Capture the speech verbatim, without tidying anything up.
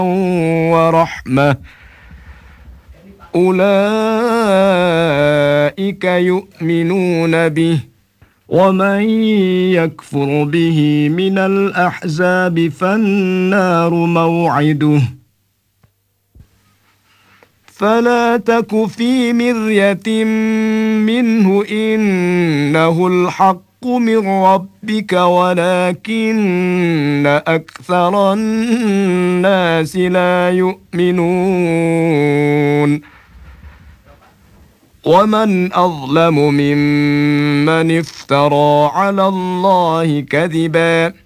ورحمة أولئك يؤمنون به ومن يكفر به من الأحزاب فالنار موعده فلا تك في مرية منه إنه الحق من ربك ولكن أكثر الناس لا يؤمنون ومن أظلم ممن افترى على الله كذبا